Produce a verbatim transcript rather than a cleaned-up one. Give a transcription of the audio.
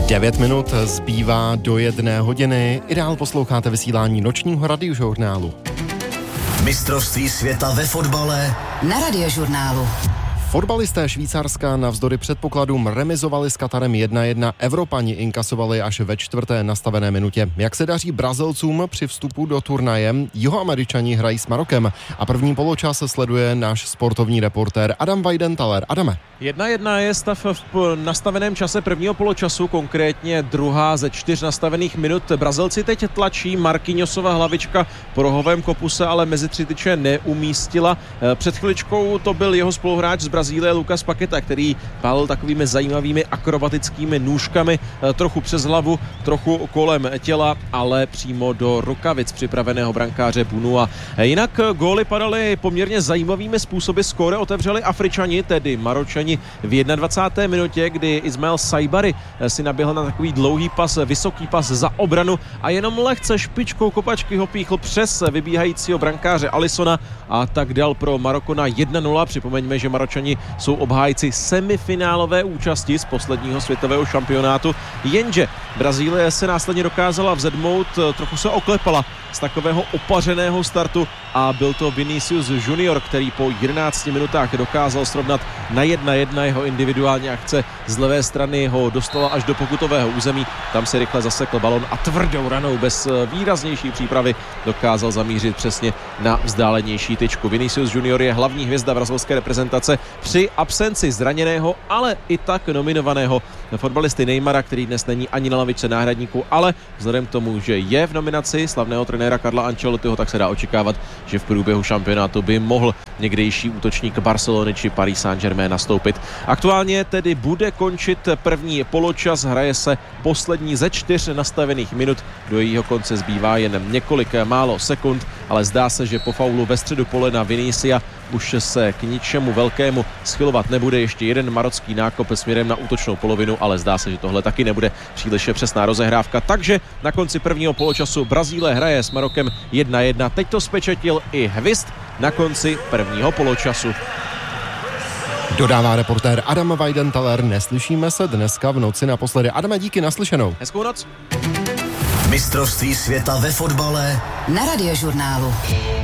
Devět minut zbývá do jedné hodiny. I dál posloucháte vysílání nočního radiožurnálu. Mistrovství světa ve fotbale na radiožurnálu. Fotbalisté Švýcarska navzdory předpokladům remizovali s Katarem jedna jedna, Evropani inkasovali až ve čtvrté nastavené minutě. Jak se daří Brazilcům při vstupu do turnaje? Jihoameričani hrají s Marokem a první poločas sleduje náš sportovní reportér Adam Weidenthaler. Adame. jedna jedna je stav v nastaveném čase prvního poločasu, konkrétně druhá ze čtyř nastavených minut. Brazilci teď tlačí, Marquinhosova hlavička po rohovém kopu se ale mezi tři tyče neumístila. Před chviličkou to byl jeho spoluhráč z Brazílie Lucas Paqueta, který pálil takovými zajímavými akrobatickými nůžkami, trochu přes hlavu, trochu kolem těla, ale přímo do rukavic připraveného brankáře Bunua. Jinak góly padaly poměrně zajímavými způsoby. Skóre otevřeli Afričani, tedy Maročani v dvacáté jedné minutě, kdy Ismail Saibari si naběhl na takový dlouhý pas, vysoký pas za obranu a jenom lehce špičkou kopačky ho píchl přes vybíhajícího brankáře Alissona a tak dal pro Maroko na jedna nula. Připomeňme, že Maročani jsou obhájci semifinálové účasti z posledního světového šampionátu. Jenže Brazílie se následně dokázala vzedmout, trochu se oklepala z takového opařeného startu a byl to Vinicius Junior, který po jedenácti minutách dokázal srovnat na jedna jedna. Jeho individuální akce z levé strany ho dostala až do pokutového území. Tam se rychle zasekl balon a tvrdou ranou bez výraznější přípravy dokázal zamířit přesně na vzdálenější tyčku. Vinicius Junior je hlavní hvězda brazilské reprezentace při absenci zraněného, ale i tak nominovaného fotbalisty Neymara, který dnes není ani na lavičce náhradníků, ale vzhledem k tomu, že je v nominaci slavného trenéra Carla Ancelottiho, tak se dá očekávat, že v průběhu šampionátu by mohl někdejší útočník Barcelony či Paris Saint-Germain nastoupit. Aktuálně tedy bude končit první poločas, hraje se poslední ze čtyř nastavených minut, do jejího konce zbývá jen několik málo sekund, ale zdá se, že po faulu ve středu pole na Vinicia už se k ničemu velkému schylovat nebude. Ještě jeden marocký nákop směrem na útočnou polovinu, ale zdá se, že tohle taky nebude příliš přesná rozehrávka. Takže na konci prvního poločasu Brazílie hraje s Marokem jedna jedna. Teď to spečetil i hvizd na konci prvního poločasu. Dodává reportér Adam Weidenthaler. Neslyšíme se dneska v noci naposledy. Adame, díky, naslyšenou. Hezkou noc. Mistrovství světa ve fotbale na radiožurnálu.